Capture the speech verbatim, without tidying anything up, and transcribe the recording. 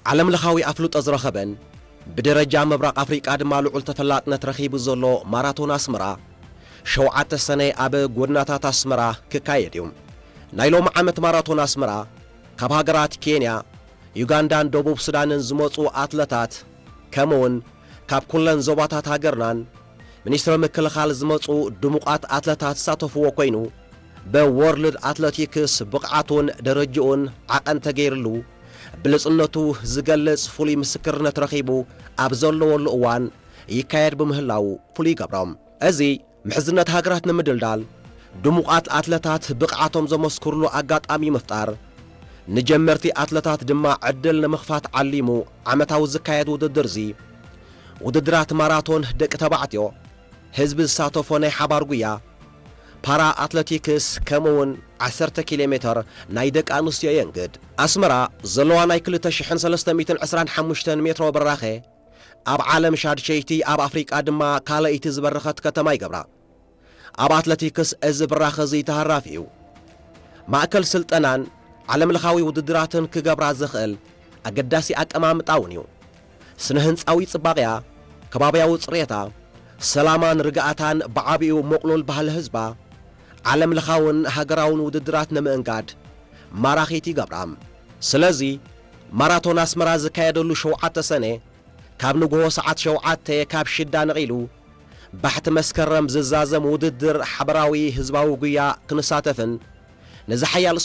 ዓለም ለኻዊ ኣፍሉጦ ዝረኸበን ብደረጃ ምብራቕ ኣፍሪቃ ድማ ልዑል ተፈላጥነት ረኺቡ ዘሎ ማራቶን ኣስመራ ሸውዓተ ሰነ ኣብ ጎድናታት ኣስመራ ክካየድ እዩ። ናይ ሎሚ ዓመት ማራቶን ኣስመራ ካብ ሃገራት ኬንያ፣ ዩጋንዳን ደቡብ ሱዳንን ዝመፁ ኣትለታት ከምውን ካብ ኩለን ዞባታት ሃገርናን ሚኒስትሪ ምክልኻል ዝመፁ ድሙቓት ኣትለታት ዝሳተፍዎ ኮይኑ በወርልድ ኣትሌቲክስ ብቕዓቱን ደረጃኡን ዓቐን ተገይሩሉ ብልጽነቱ ዝገልጽ ፍሉይ ምስክርነት ረኺቡ ኣብ ዘለወሉ እዋን ይካየድ ብምህላው ፍሉይ ገብሮም። እዚ ምሕዝነት ሃገራት ንምድልዳል ድሙቓት ኣትለታት ብቕዓቶም ዘመስክርሉ ኣጋጣሚ ምፍጣር ንጀመርቲ ኣትለታት ድማ ዕድል ንምኽፋት ዓሊሙ ዓመታዊ ዝካየድ ውድድር እዚ ውድድራት ማራቶን ደቂ ተባዕትዮ ህዝቢ ዝሳተፎ ናይ ሓባር ጉያ ፓራ ኣትሌቲክስ ከምውን ዓሰርተ ኪሎ ሜትር ናይ ደቂ ኣንስትዮ የንግድ ኣስመራ ዘለዋ ናይ ክልተ ሽሕን ሰለስተ ሚእትን ዕስራን ሓሙሽተን ሜትሮ በራኸ ኣብ ዓለም ሻድሸይቲ ኣብ ኣፍሪቃ ድማ ካልአይቲ ዝበረኸት ከተማ ይገብራ። ኣብ ኣትሌቲክስ እዚ ብራኸ እዚ ተሃራፊ እዩ። ማእከል ስልጠናን ዓለም ለኻዊ ውድድራትን ክገብራ ዝኽእል ኣገዳሲ ኣቀማምጣ እውን እዩ። ስነ ህንፃዊ ጽባቕያ፣ ከባብያዊ ጽሬታ፣ ሰላማን ርግኣታን ብዓብኡ መቕሉል ባህሊ ህዝባ ዓለም ለኻውን ሃገራውን ውድድራት ንምእንጋድ ማራኺት ይገብራ። ስለዚ ማራቶን ኣስመራ ዝካየደሉ ሸውዓተ ሰነ ካብ ንግሆ ሰዓት ሸውዓተ ካብ ሽዳ ነቒሉ ባሕቲ መስከረም ዝዛዘም ውድድር ሓበራዊ ህዝባዊ ጉያ ክንሳተፍን ንዝሓያል